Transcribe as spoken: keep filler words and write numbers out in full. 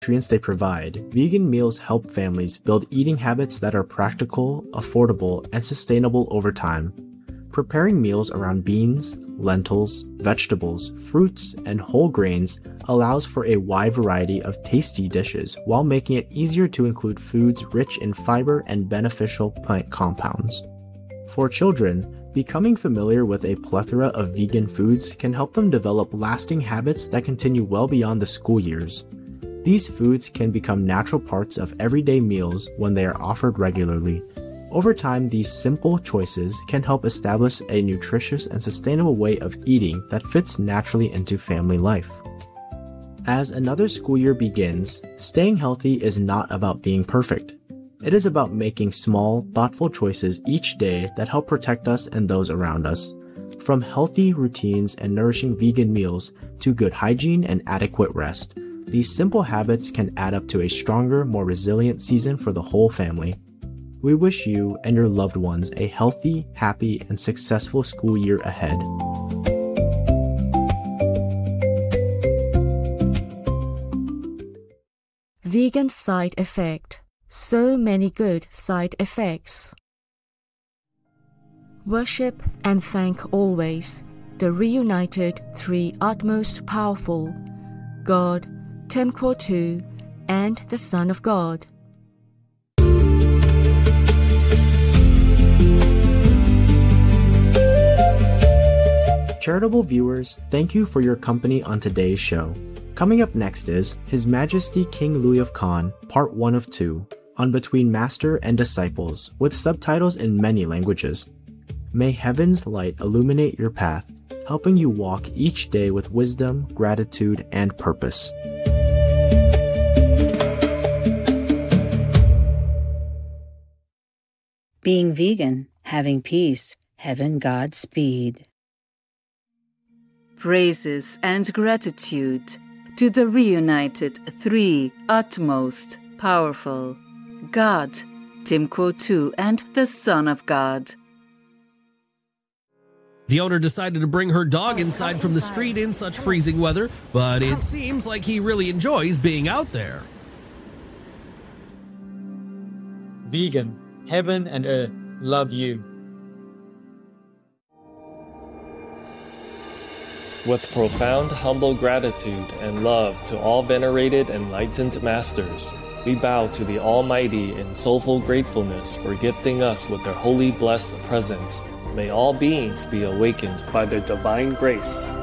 nutrients they provide, vegan meals help families build eating habits that are practical, affordable, and sustainable over time. Preparing meals around beans, lentils, vegetables, fruits, and whole grains allows for a wide variety of tasty dishes while making it easier to include foods rich in fiber and beneficial plant compounds. For children, becoming familiar with a plethora of vegan foods can help them develop lasting habits that continue well beyond the school years. These foods can become natural parts of everyday meals when they are offered regularly. Over time, these simple choices can help establish a nutritious and sustainable way of eating that fits naturally into family life. As another school year begins, staying healthy is not about being perfect. It is about making small, thoughtful choices each day that help protect us and those around us. From healthy routines and nourishing vegan meals to good hygiene and adequate rest, these simple habits can add up to a stronger, more resilient season for the whole family. We wish you and your loved ones a healthy, happy, and successful school year ahead. Vegan side effect. So many good side effects. Worship and thank always the reunited three utmost powerful, God, Temkor-tu, and the Son of God. Charitable viewers, thank you for your company on today's show. Coming up next is His Majesty King Louis of Khan, Part one of two, on Between Master and Disciples, with subtitles in many languages. May heaven's light illuminate your path, helping you walk each day with wisdom, gratitude, and purpose. Being vegan, having peace, heaven Godspeed. Praises and gratitude to the reunited three utmost powerful, God, Temkor-tu, and the Son of God. The owner decided to bring her dog inside from the street in such freezing weather, but it seems like he really enjoys being out there. Vegan, heaven and earth love you. With profound humble gratitude and love to all venerated enlightened masters, we bow to the Almighty in soulful gratefulness for gifting us with their holy blessed presence. May all beings be awakened by their divine grace.